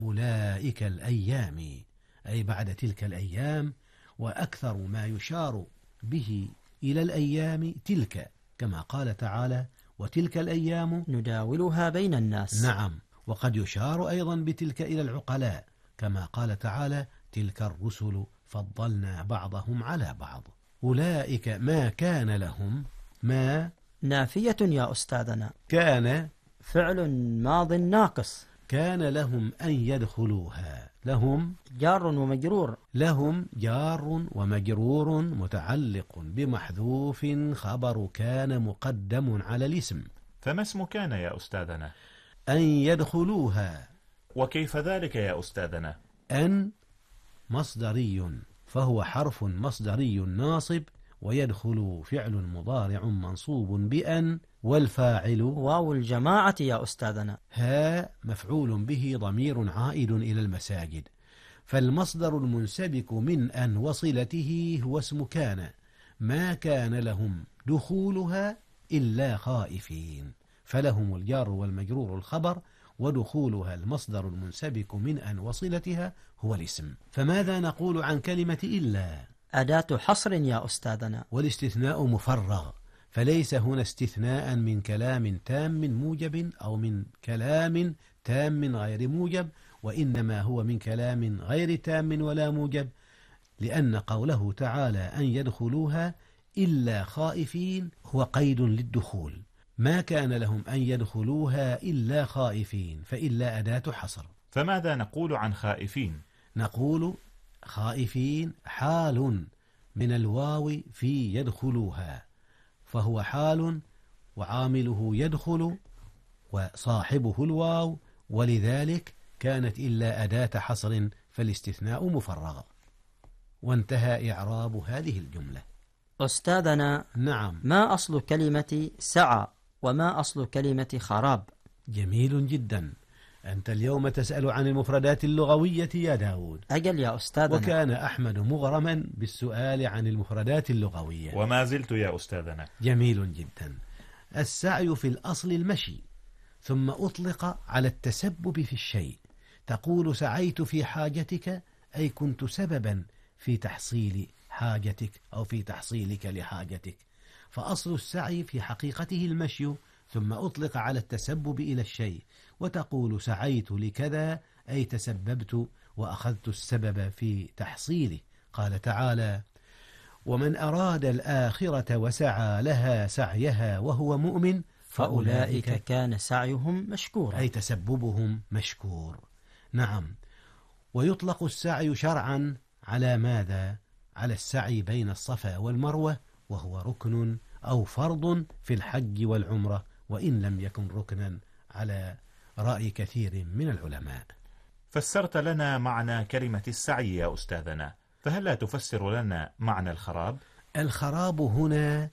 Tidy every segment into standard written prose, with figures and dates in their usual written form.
أولئك الأيام، أي بعد تلك الأيام، وأكثر ما يشار به إلى الأيام تلك، كما قال تعالى وتلك الأيام نداولها بين الناس. نعم، وقد يشار أيضا بتلك إلى العقلاء، كما قال تعالى تلك الرسل فضلنا بعضهم على بعض. أولئك ما كان لهم، ما نافية يا أستاذنا، كان فعل ماض ناقص. كان لهم أن يدخلوها، لهم جار ومجرور. لهم جار ومجرور متعلق بمحذوف، خبر كان مقدم على الاسم. فما اسم كان يا أستاذنا؟ أن يدخلوها. وكيف ذلك يا أستاذنا؟ أن مصدري، فهو حرف مصدري ناصب، ويدخل فعل مضارع منصوب بأن، والفاعل واو الجماعة يا أستاذنا. ها مفعول به ضمير عائد إلى المساجد، فالمصدر المنسبك من أن وصلته هو اسم كان. ما كان لهم دخولها إلا خائفين، فلهم الجار والمجرور الخبر، ودخولها المصدر المنسبك من أن وصلتها هو الاسم. فماذا نقول عن كلمة إلا؟ أداة حصر يا أستاذنا. والاستثناء مفرغ، فليس هنا استثناء من كلام تام موجب أو من كلام تام غير موجب، وإنما هو من كلام غير تام ولا موجب، لأن قوله تعالى أن يدخلوها إلا خائفين هو قيد للدخول. ما كان لهم أن يدخلوها إلا خائفين، فإلا أداة حصر. فماذا نقول عن خائفين؟ نقول خائفين حال من الواو في يدخلوها، فهو حال وعامله يدخل وصاحبه الواو، ولذلك كانت إلا أداة حصر، فالاستثناء مفرغ. وانتهى إعراب هذه الجملة. أستاذنا، نعم. ما أصل كلمة سعى وما أصل كلمة خراب؟ جميل جدا، أنت اليوم تسأل عن المفردات اللغوية يا داود. أجل يا أستاذنا. وكان أحمد مغرما بالسؤال عن المفردات اللغوية. وما زلت يا أستاذنا. جميل جدا. السعي في الأصل المشي، ثم أطلق على التسبب في الشيء. تقول سعيت في حاجتك، أي كنت سببا في تحصيل حاجتك أو في تحصيلك لحاجتك، فأصل السعي في حقيقته المشي، ثم أطلق على التسبب إلى الشيء، وتقول سعيت لكذا، أي تسببت وأخذت السبب في تحصيله. قال تعالى ومن أراد الآخرة وسعى لها سعيها وهو مؤمن فأولئك كان سعيهم مشكورا، أي تسببهم مشكور. نعم. ويطلق السعي شرعا على ماذا؟ على السعي بين الصفا والمروة، وهو ركن أو فرض في الحج والعمرة، وإن لم يكن ركنا على رأي كثير من العلماء. فسرت لنا معنى كلمة السعي يا أستاذنا، فهل لا تفسر لنا معنى الخراب؟ الخراب هنا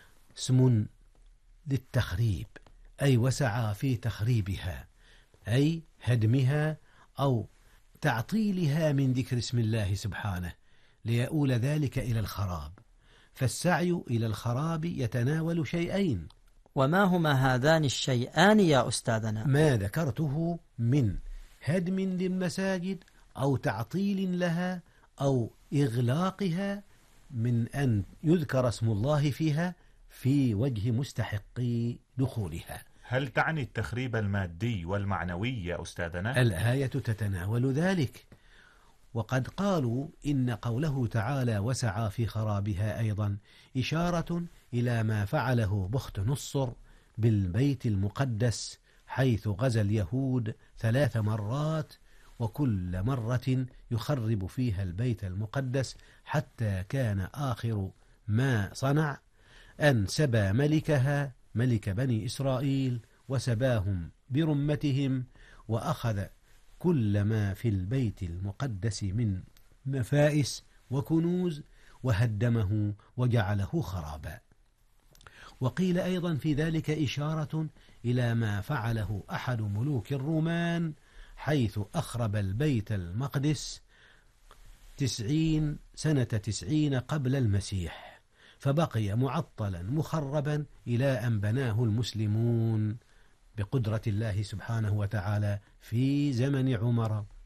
اسم للتخريب، أي وسعى في تخريبها، أي هدمها أو تعطيلها من ذكر اسم الله سبحانه، ليؤول ذلك إلى الخراب. فالسعي إلى الخراب يتناول شيئين. وما هما هذان الشيئان يا أستاذنا؟ ما ذكرته من هدم للمساجد أو تعطيل لها أو إغلاقها، من أن يذكر اسم الله فيها في وجه مستحقي دخولها. هل تعني التخريب المادي والمعنوي يا أستاذنا؟ الآية تتناول ذلك، وقد قالوا إن قوله تعالى وسعى في خرابها أيضا إشارة إلى ما فعله بخت نصر بالبيت المقدس، حيث غزا اليهود 3 مرات، وكل مرة يخرب فيها البيت المقدس، حتى كان آخر ما صنع أن سبى ملكها، ملك بني إسرائيل، وسباهم برمتهم، وأخذ كل ما في البيت المقدس من نفائس وكنوز وهدمه وجعله خرابا. وقيل أيضا في ذلك إشارة إلى ما فعله أحد ملوك الرومان، حيث أخرب البيت المقدس 90 قبل المسيح، فبقي معطلا مخربا إلى أن بناه المسلمون بقدرة الله سبحانه وتعالى في زمن عمر